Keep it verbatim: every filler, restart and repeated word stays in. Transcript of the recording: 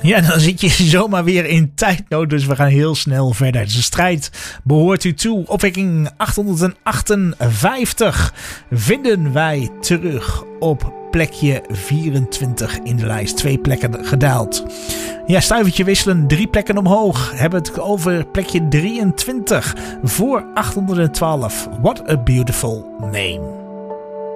Ja, dan zit je zomaar weer in tijdnood, dus we gaan heel snel verder. De strijd behoort u toe. Opwekking achthonderdachtenvijftig vinden wij terug op plekje vierentwintig in de lijst. Twee plekken gedaald. Ja, stuivertje wisselen, drie plekken omhoog. Hebben het over plekje drieëntwintig voor achthonderdtwaalf. What a beautiful name.